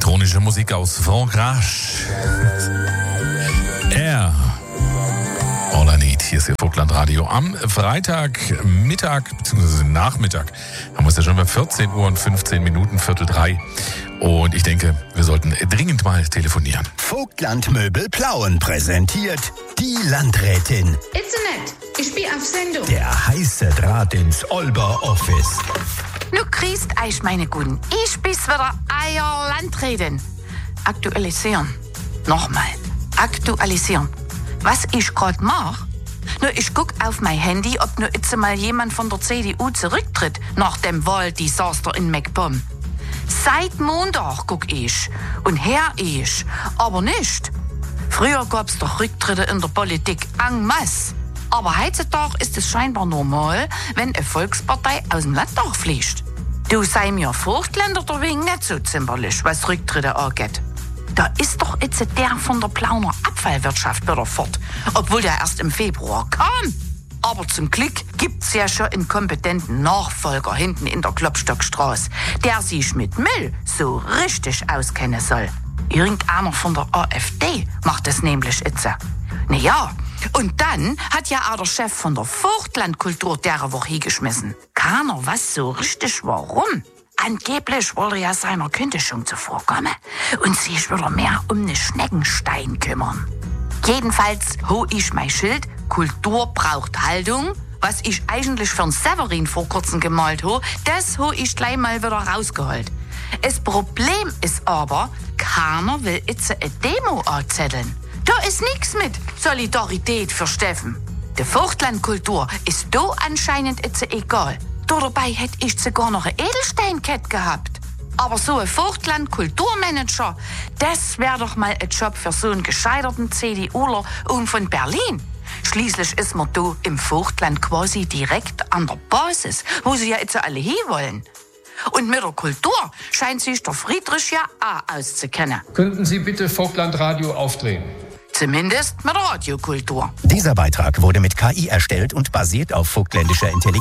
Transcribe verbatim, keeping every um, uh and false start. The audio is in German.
Elektronische Musik aus Frankreich. Er. All I Need. Hier ist Ihr Vogtlandradio. Am Freitagmittag bzw. Nachmittag haben wir es ja schon bei vierzehn Uhr und fünfzehn Minuten, Viertel drei. Und ich denke, wir sollten dringend mal telefonieren. Vogtlandmöbel Plauen präsentiert die Landrätin. Itzenet, ich bin auf Sendung. Der heiße Draht ins Olber Office. Nu kriegst euch meine Guten. Ich bin's wieder, euer Landrätin. Aktualisieren. Nochmal. Aktualisieren. Was ich grad mach? Nur ich guck auf mein Handy, ob nur jetzt mal jemand von der C D U zurücktritt nach dem Wahldesaster in MacPom. Seit Montag guck ich und her ich, aber nicht. Früher gab's doch Rücktritte in der Politik en masse. Aber heutzutage ist es scheinbar normal, wenn eine Volkspartei aus dem Landtag fliegt. Du sei mir Vogtländer der wegen nicht so zimperlich, was Rücktritte angeht. Da ist doch jetzt der von der Plauner Abfallwirtschaft wieder fort, obwohl der erst im Februar kam. Aber zum Glück gibt's ja schon einen kompetenten Nachfolger hinten in der Klopstockstraße, der sich mit Müll so richtig auskennen soll. Irgendeiner von der AfD macht es nämlich jetzt. Naja, und dann hat ja auch der Chef von der Vogtlandkultur der Woche hingeschmissen. Keiner weiß so richtig warum. Angeblich wollte er ja seiner Kündigung zuvorkommen und sich wieder mehr um den Schneckenstein kümmern. Jedenfalls ho ich mein Schild, Kultur braucht Haltung, was ich eigentlich für einen Severin vor kurzem gemalt ho, das ho ich gleich mal wieder rausgeholt. Das Problem ist aber, keiner will jetzt eine Demo anzetteln. Da ist nix mit Solidarität für Steffen. Die Vogtlandkultur ist da anscheinend jetzt egal. Dabei hätte ich sogar noch eine Edelsteinkette gehabt. Aber so ein Vogtland-Kulturmanager, das wäre doch mal ein Job für so einen gescheiterten CDUler und von Berlin. Schließlich ist man da im Vogtland quasi direkt an der Basis, wo sie ja jetzt alle hin wollen. Und mit der Kultur scheint sich der Friedrich ja auch auszukennen. Könnten Sie bitte Vogtlandradio aufdrehen? Zumindest mit der Radiokultur. Dieser Beitrag wurde mit K I erstellt und basiert auf vogtländischer Intelligenz.